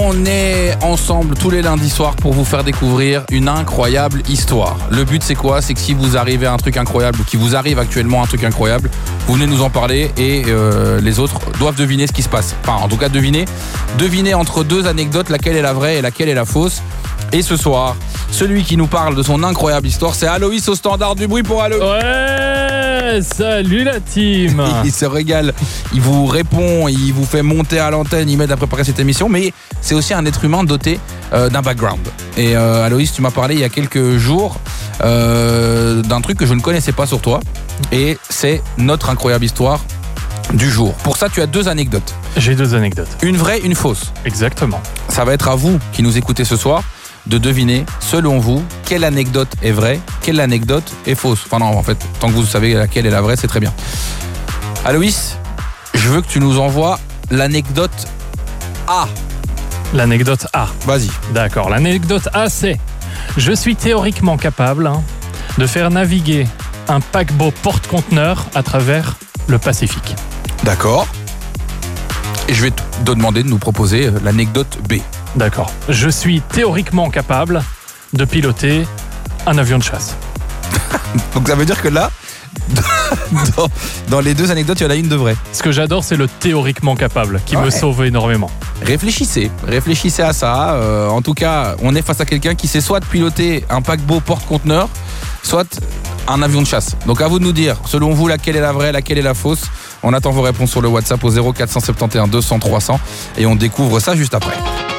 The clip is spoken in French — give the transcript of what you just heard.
On est ensemble tous les lundis soirs pour vous faire découvrir une incroyable histoire. Le but c'est quoi ? C'est que si vous arrivez à un truc incroyable ou qu'il vous arrive actuellement un truc incroyable, vous venez nous en parler et les autres doivent deviner ce qui se passe. Enfin en tout cas deviner entre deux anecdotes laquelle est la vraie et laquelle est la fausse. Et ce soir, celui qui nous parle de son incroyable histoire, c'est Aloïs au standard. Du bruit pour Aloïs. Ouais, salut la team. Il se régale, il vous répond, il vous fait monter à l'antenne, il m'aide à préparer cette émission, mais c'est aussi un être humain doté d'un background. Et Aloïs, tu m'as parlé il y a quelques jours d'un truc que je ne connaissais pas sur toi, et c'est notre incroyable histoire du jour. Pour ça, tu as deux anecdotes. J'ai deux anecdotes. Une vraie, une fausse. Exactement. Ça va être à vous qui nous écoutez ce soir de deviner, selon vous, quelle anecdote est vraie, quelle anecdote est fausse. Enfin non, en fait, tant que vous savez laquelle est la vraie, c'est très bien. Aloïs, je veux que tu nous envoies l'anecdote A. L'anecdote A. Vas-y. D'accord. L'anecdote A, c'est: je suis théoriquement capable de faire naviguer un paquebot porte-conteneurs à travers le Pacifique. D'accord. Et je vais te demander de nous proposer l'anecdote B. D'accord. Je suis théoriquement capable de piloter un avion de chasse. Donc ça veut dire que là, dans les deux anecdotes, il y en a une de vraie. Ce que j'adore, c'est le théoriquement capable qui me sauve énormément. Réfléchissez à ça. En tout cas, on est face à quelqu'un qui sait soit piloter un paquebot porte-conteneurs, soit un avion de chasse. Donc à vous de nous dire, selon vous, laquelle est la vraie, laquelle est la fausse. On attend vos réponses sur le WhatsApp au 0471 200 300 et on découvre ça juste après.